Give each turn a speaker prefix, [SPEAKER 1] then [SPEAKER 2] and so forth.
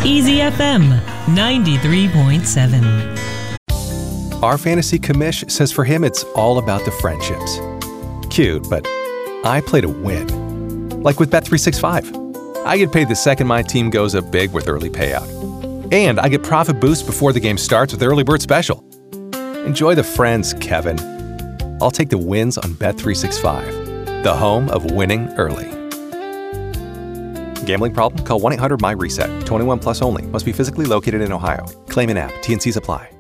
[SPEAKER 1] Easy FM 93.7.
[SPEAKER 2] Our fantasy commish says for him it's all about the friendships. Cute, but I play to win. Like with Bet365. I get paid the second my team goes up big with early payout. And I get profit boost before the game starts with Early Bird Special. Enjoy the friends, Kevin. I'll take the wins on Bet365, the home of winning early. Gambling problem? Call 1-800-MY-RESET. 21 plus only. Must be physically located in Ohio. Claim in app. T&Cs apply.